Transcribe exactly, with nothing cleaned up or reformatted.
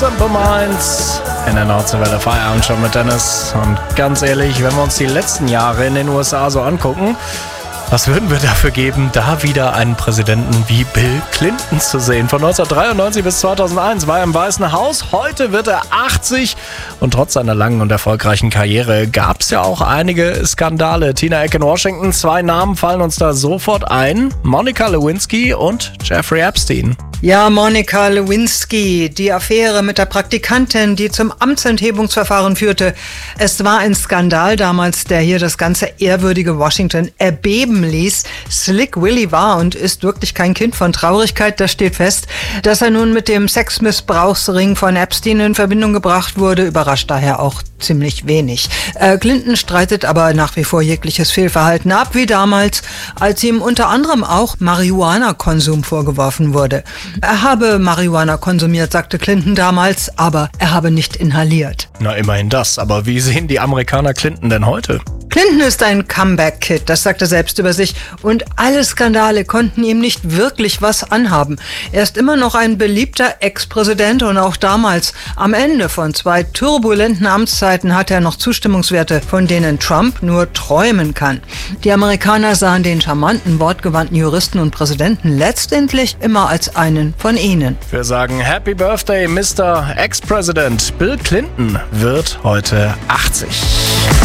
Simple Minds in der Nordseewelle Feierabend schon mit Dennis. Und ganz ehrlich, wenn wir uns die letzten Jahre in den U S A so angucken, was würden wir dafür geben, da wieder einen Präsidenten wie Bill Clinton zu sehen? Von neunzehnhundertdreiundneunzig bis zweitausendeins war er im Weißen Haus. Heute wird er achtzig. Und trotz seiner langen und erfolgreichen Karriere gab es ja auch einige Skandale. Tina Eck in Washington, zwei Namen fallen uns da sofort ein. Monica Lewinsky und Jeffrey Epstein. Ja, Monica Lewinsky, die Affäre mit der Praktikantin, die zum Amtsenthebungsverfahren führte. Es war ein Skandal damals, der hier das ganze ehrwürdige Washington erbeben ließ. Slick Willy war und ist wirklich kein Kind von Traurigkeit, das steht fest. Dass er nun mit dem Sexmissbrauchsring von Epstein in Verbindung gebracht wurde, überrascht daher auch ziemlich wenig. Äh, Clinton streitet aber nach wie vor jegliches Fehlverhalten ab, wie damals, als ihm unter anderem auch Marihuana-Konsum vorgeworfen wurde. Er habe Marihuana konsumiert, sagte Clinton damals, aber er habe nicht inhaliert. Na, immerhin das. Aber wie sehen die Amerikaner Clinton denn heute? Clinton ist ein Comeback-Kid, das sagt er selbst über sich. Und alle Skandale konnten ihm nicht wirklich was anhaben. Er ist immer noch ein beliebter Ex-Präsident und auch damals, am Ende von zwei turbulenten Amtszeiten, hat er noch Zustimmungswerte, von denen Trump nur träumen kann. Die Amerikaner sahen den charmanten, wortgewandten Juristen und Präsidenten letztendlich immer als einen von ihnen. Wir sagen Happy Birthday, Mister Ex-President. Bill Clinton wird heute achtzig.